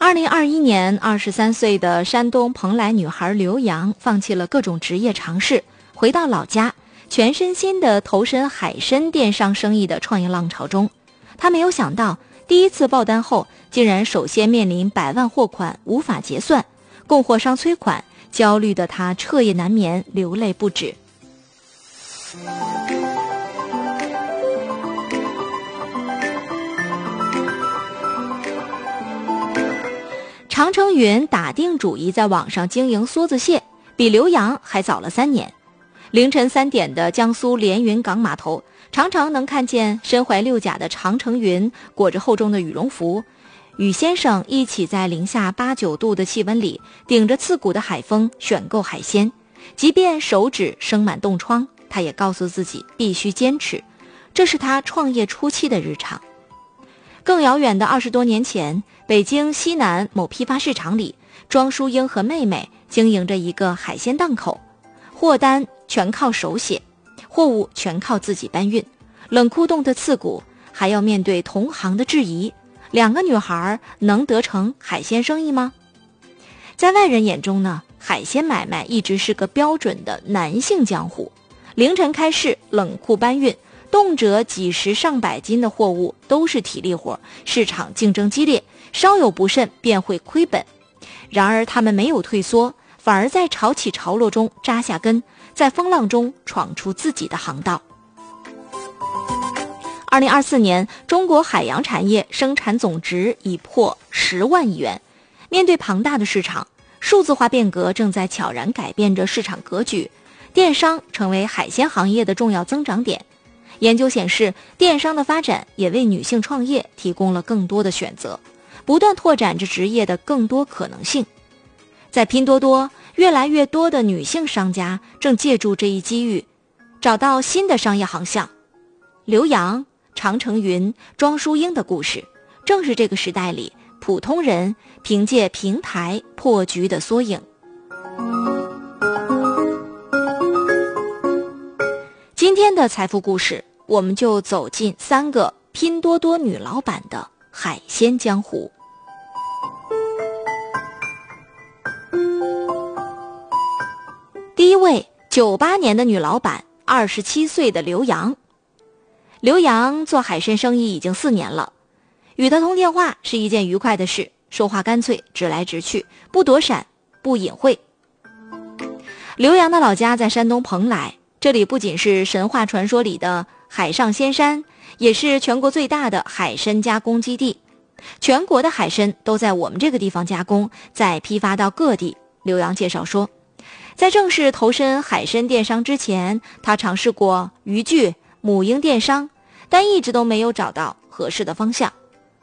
2021年，23岁的山东蓬莱女孩刘洋放弃了各种职业尝试，回到老家，全身心地投身海参电商生意的创业浪潮中。她没有想到，第一次爆单后，竟然首先面临100万货款无法结算，供货商催款，焦虑的她彻夜难眠，流泪不止。长城云打定主意在网上经营梭子蟹，比刘洋还早了3年。凌晨3点的江苏连云港码头，常常能看见身怀6甲的长城云裹着厚重的羽绒服，与先生一起在零下8、9度的气温里，顶着刺骨的海风选购海鲜。即便手指生满冻疮，他也告诉自己必须坚持，这是他创业初期的日常。更遥远的20多年前，北京西南某批发市场里，庄淑英和妹妹经营着一个海鲜档口，货单全靠手写，货物全靠自己搬运，冷酷冻得刺骨，还要面对同行的质疑，2个女孩能得成海鲜生意吗？在外人眼中呢，海鲜买卖一直是个标准的男性江湖，凌晨开市，冷库搬运，动辄几十上百斤的货物都是体力活，市场竞争激烈，稍有不慎便会亏本。然而他们没有退缩，反而在潮起潮落中扎下根，在风浪中闯出自己的航道。2024年，中国海洋产业生产总值已破10万亿元。面对庞大的市场，数字化变革正在悄然改变着市场格局，电商成为海鲜行业的重要增长点。研究显示，电商的发展也为女性创业提供了更多的选择，不断拓展着职业的更多可能性。在拼多多，越来越多的女性商家正借助这一机遇，找到新的商业航向。刘洋、长城云、庄淑英的故事，正是这个时代里普通人凭借平台破局的缩影。今天的财富故事，我们就走进3个拼多多女老板的海鲜江湖。第一位，98年的女老板，27岁的刘洋。刘洋做海参生意已经4年了，与他通电话是一件愉快的事，说话干脆，直来直去，不躲闪，不隐晦。刘洋的老家在山东蓬莱，这里不仅是神话传说里的海上仙山，也是全国最大的海参加工基地。全国的海参都在我们这个地方加工，再批发到各地。刘洋介绍说，在正式投身海参电商之前，他尝试过渔具、母婴电商，但一直都没有找到合适的方向。